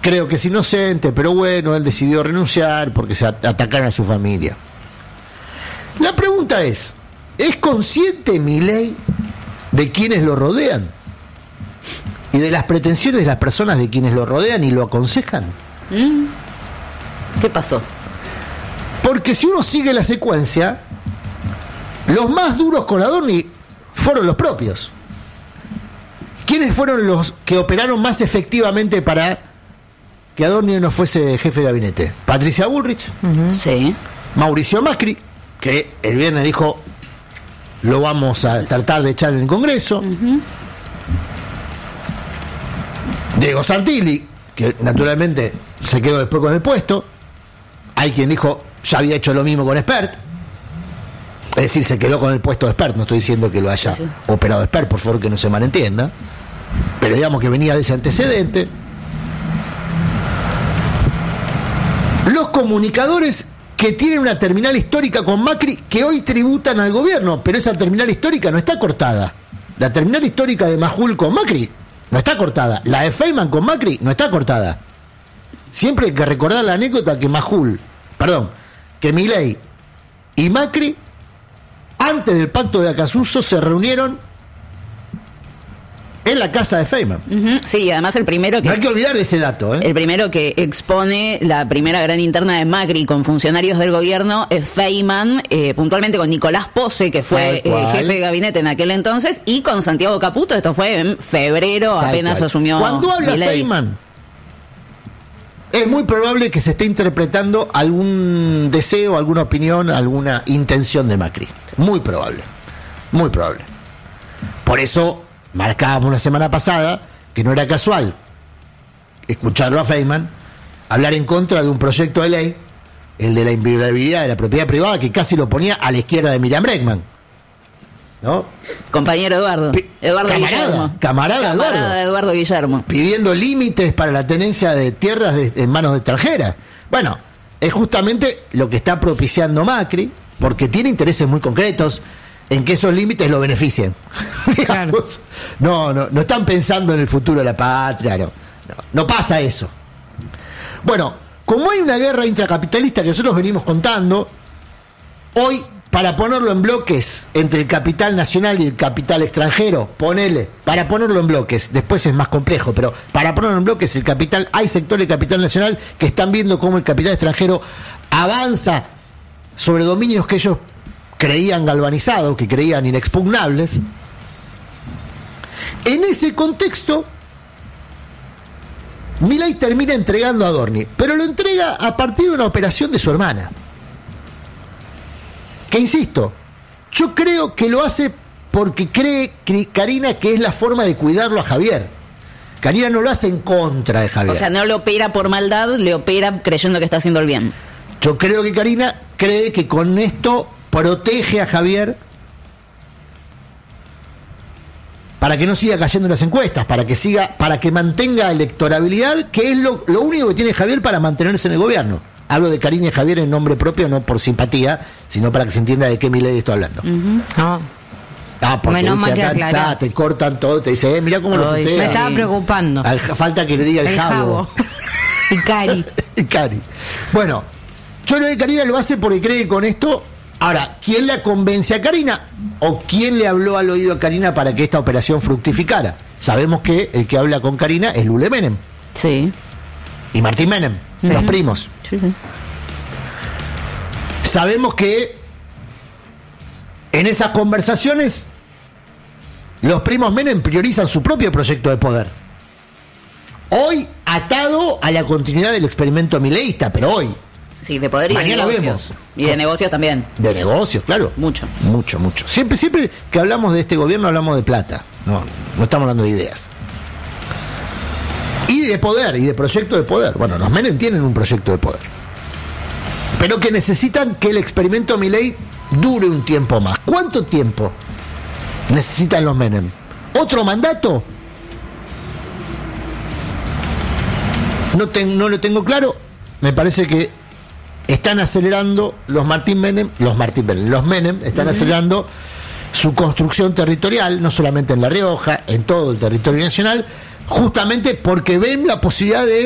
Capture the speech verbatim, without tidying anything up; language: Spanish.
creo que es inocente, pero bueno, él decidió renunciar porque se atacaron a su familia. La pregunta es, ¿es consciente Milei de quienes lo rodean? Y de las pretensiones de las personas de quienes lo rodean y lo aconsejan. ¿Mm? ¿Qué pasó? Porque si uno sigue la secuencia, los más duros con Adorni fueron los propios. ¿Quiénes fueron los que operaron más efectivamente para que Adorni no fuese jefe de gabinete? Patricia Bullrich, uh-huh. Sí. Mauricio Macri, que el viernes dijo lo vamos a tratar de echar en el Congreso. Uh-huh. Diego Santilli, que naturalmente se quedó después con el puesto. Hay quien dijo ya había hecho lo mismo con Espert, es decir, se quedó con el puesto de Espert. No estoy diciendo que lo haya sí, sí. operado Espert, por favor que no se malentienda, pero digamos que venía de ese antecedente. Los comunicadores que tienen una terminal histórica con Macri, que hoy tributan al gobierno, pero esa terminal histórica no está cortada. La terminal histórica de Majul con Macri no está cortada. La de Feynman con Macri no está cortada. Siempre hay que recordar la anécdota que Majul, perdón, que Milei y Macri, antes del pacto de Acasuso, se reunieron en la casa de Feynman. Uh-huh. Sí, además el primero que... No hay que olvidar de ese dato, ¿eh? El primero que expone la primera gran interna de Macri con funcionarios del gobierno es Feynman, eh, puntualmente con Nicolás Pose, que fue eh, jefe de gabinete en aquel entonces, y con Santiago Caputo. Esto fue en febrero, Tal apenas cual. asumió Cuando habla Milei. Feynman, es muy probable que se esté interpretando algún deseo, alguna opinión, alguna intención de Macri. Muy probable, muy probable. Por eso marcábamos la semana pasada que no era casual escucharlo a Feynman hablar en contra de un proyecto de ley, el de la inviolabilidad de la propiedad privada, que casi lo ponía a la izquierda de Miriam Bregman, ¿no? Compañero Eduardo, P- Eduardo camarada, Guillermo. Camarada, camarada Eduardo. de Eduardo Guillermo. Pidiendo límites para la tenencia de tierras de, en manos de extranjeras. Bueno, es justamente lo que está propiciando Macri, porque tiene intereses muy concretos en que esos límites lo beneficien. Claro. No, no, no están pensando en el futuro de la patria, no, no, no pasa eso. Bueno, como hay una guerra intracapitalista que nosotros venimos contando, hoy, para ponerlo en bloques entre el capital nacional y el capital extranjero, ponele, para ponerlo en bloques, después es más complejo, pero para ponerlo en bloques, el capital, hay sectores del capital nacional que están viendo cómo el capital extranjero avanza sobre dominios que ellos creían galvanizados, que creían inexpugnables. En ese contexto, Milei termina entregando a Adorni, pero lo entrega a partir de una operación de su hermana. Que insisto, yo creo que lo hace porque cree Karina que es la forma de cuidarlo a Javier. Karina no lo hace en contra de Javier. O sea, no le opera por maldad, le opera creyendo que está haciendo el bien. Yo creo que Karina cree que con esto protege a Javier para que no siga cayendo en las encuestas, para que siga, para que mantenga electorabilidad, que es lo, lo único que tiene Javier para mantenerse en el gobierno. Hablo de Karina y Javier en nombre propio, no por simpatía, sino para que se entienda de qué Milei estoy hablando. Uh-huh. No. Ah, porque menos mal que acá, aclarás. ta, te cortan todo, te dicen, eh, mirá cómo lo putea. Me estaba preocupando. Al, falta que le diga el, el jabo. jabo. Y Cari. Y Cari. Bueno, yo creo que Karina lo hace porque cree que con esto... Ahora, ¿quién la convence a Karina? ¿O quién le habló al oído a Karina para que esta operación fructificara? Sabemos que el que habla con Karina es Lule Menem. Sí. Y Martín Menem, sí. Los primos. Sí, sí. Sabemos que en esas conversaciones los primos Menem priorizan su propio proyecto de poder. Hoy atado a la continuidad del experimento mileísta, pero hoy. Sí, de poder y mañana de negocios. Vemos. Y de negocios también. De negocios, claro. Mucho. Mucho, mucho. Siempre, siempre que hablamos de este gobierno hablamos de plata. No, no estamos hablando de ideas. Y de poder, y de proyecto de poder. Bueno, los Menem tienen un proyecto de poder. Pero que necesitan que el experimento Milei dure un tiempo más. ¿Cuánto tiempo necesitan los Menem? ¿Otro mandato? No, ten, no lo tengo claro. Me parece que están acelerando los Martín Menem, los Martín Menem, los Menem están uh-huh. acelerando su construcción territorial, no solamente en La Rioja, en todo el territorio nacional, justamente porque ven la posibilidad de